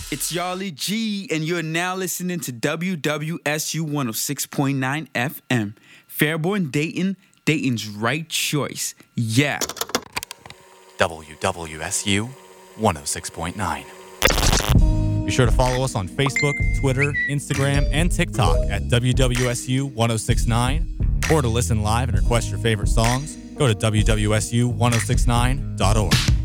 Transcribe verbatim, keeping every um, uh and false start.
It's Yarly G, and you're now listening to W W S U one oh six point nine F M. Fairborn, Dayton, Dayton's right choice. Yeah. W W S U one oh six point nine. Be sure to follow us on Facebook, Twitter, Instagram, and TikTok at W W S U one oh six point nine. Or to listen live and request your favorite songs, go to W W S U ten sixty-nine dot org.